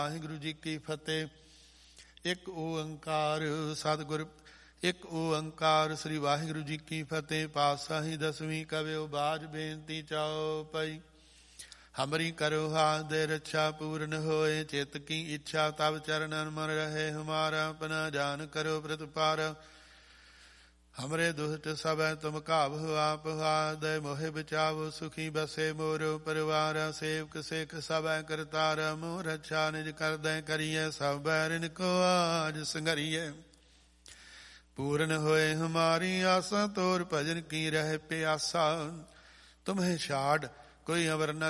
ਵਾਹਿਗੁਰੂ ਜੀ ਕੀ ਫਤਿਹ। ਇੱਕ ਓੰਕਾਰ ਸਤਿਗੁਰ, ਇੱਕ ਓੰਕਾਰ ਸ੍ਰੀ ਵਾਹਿਗੁਰੂ ਜੀ ਕੀ ਫਤਿਹ। ਪਾਤਸ਼ਾਹੀ ਦਸਵੀਂ ਕਵਿਓ ਬਾਜ ਬੇਨਤੀ ਚਾਓ ਪਈ। ਹਮਰੀ ਕਰੋ ਹਾਥ ਦੇ ਰੱਛਾ ਪੂਰਨ ਹੋਏ, ਚਿੱਤ ਕੀ ਇੱਛਾ ਤਬ ਚਰਨਨ ਮਨ ਰਹੇ ਹਮਾਰਾ। ਆਪਣਾ ਜਾਨ ਕਰੋ ਪ੍ਰਤਪਾਰ, ਹਮਰੇ ਦੁਸ਼ਟ ਸਭੈ ਤੁਮ ਕਾਬੁ ਆਪ ਹਾਦ। ਮੋਹਿ ਬਚਾਵੋ ਸੁਖੀ ਬਸੇ ਮੋਰੋ ਪਰਿਵਾਰ, ਸੇਵਕ ਸਿੱਖ ਸਭੈ ਕਰਤਾਰ। ਮੋਹ ਰੱਛਾ ਨਿਜ ਕਰਦੈ ਕਰੀਐ, ਸਭ ਬੈਰਿਨ ਕੋ ਆਜ ਸੰਘਰੀਐ। ਪੂਰਨ ਹੋਏ ਹਮਾਰੀ ਆਸਾ, ਤੋਰ ਭਜਨ ਕੀ ਰਹਿ ਪਿਆਸਾ। ਤੁਮਹਿ ਛਾੜ ਕੋਈ ਅਵਰ ਨ